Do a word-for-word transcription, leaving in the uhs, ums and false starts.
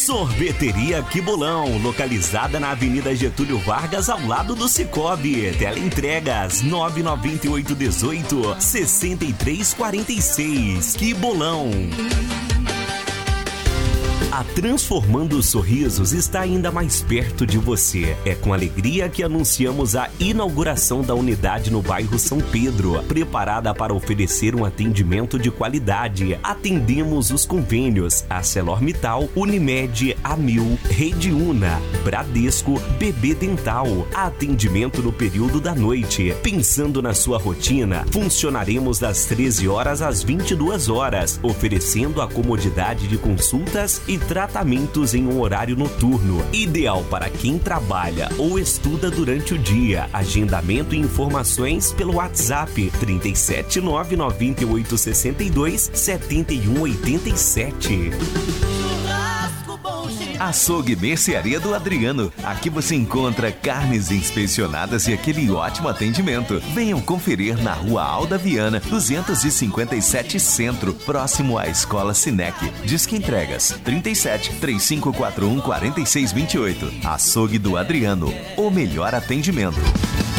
Sorveteria Que Bolão, localizada na Avenida Getúlio Vargas, ao lado do Cicobi. Teleentregas nove nove oito um oito, seis três quatro seis. Que Bolão. A Transformando Sorrisos está ainda mais perto de você. É com alegria que anunciamos a inauguração da unidade no bairro São Pedro, preparada para oferecer um atendimento de qualidade. Atendemos os convênios ArcelorMittal, Unimed, Amil, Rede Una, Bradesco, B B Dental. Atendimento no período da noite. Pensando na sua rotina, funcionaremos das treze horas às vinte e duas horas, oferecendo a comodidade de consultas e tratamentos em um horário noturno, ideal para quem trabalha ou estuda durante o dia. Agendamento e informações pelo WhatsApp trinta e sete, nove nove oito seis dois, sete um oito sete. Açougue Mercearia do Adriano. Aqui você encontra carnes inspecionadas e aquele ótimo atendimento. Venham conferir na Rua Alda Viana, duzentos e cinquenta e sete Centro, próximo à Escola Sinec. Disque entregas trinta e sete, três cinco quatro um, quatro seis dois oito. Açougue do Adriano, o melhor atendimento.